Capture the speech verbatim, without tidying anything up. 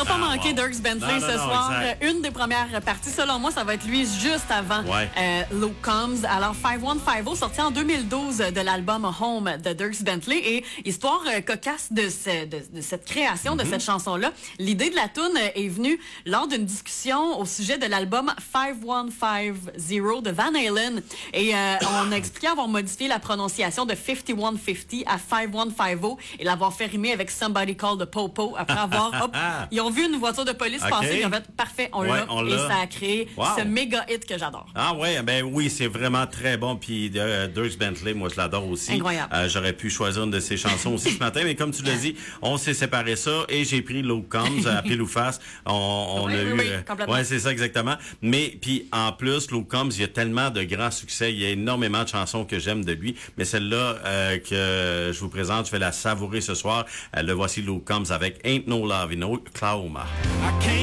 pas Ah, manquer wow. Dierks Bentley Non, non, ce non, soir. exact. Une des premières parties, selon moi, ça va être lui juste avant Ouais. euh, Luke Combs. Alors, cinq un cinq zéro, sorti en deux mille douze de l'album Home de Dierks Bentley. Et histoire euh, cocasse de, ce, de, de cette création, mm-hmm. de cette chanson-là. L'idée de la toune est venue lors d'une discussion au sujet de l'album cinq un cinq zéro de Van Halen. Et euh, on a expliqué avoir modifié la prononciation de cinquante et un cinquante à cinq un cinq zéro et l'avoir fait rimer avec Somebody Called the Popo après avoir... Hop, ils ont vu une voiture de police okay. passer, ils ont fait parfait, on ouais, l'a. On et l'a. ça a créé wow. ce méga hit que j'adore. Ah ouais, ben oui, c'est vraiment très bon. Puis euh, Dierks Bentley, moi je l'adore aussi. Incroyable. Euh, j'aurais pu choisir une de ses chansons aussi ce matin, mais comme tu l'as dit, on s'est séparé ça et j'ai pris Luke Combs à pile ou face. On, on oui, a oui, eu. oui, euh, complètement. Ouais, c'est ça exactement. Mais puis en plus, Luke Combs, il y a tellement de grands succès, il y a énormément de chansons que j'aime de lui, mais celle-là euh, que je vous présente, je vais la savourer ce soir. Euh, le voici Luke Combs avec Ain't No Love in Oklahoma.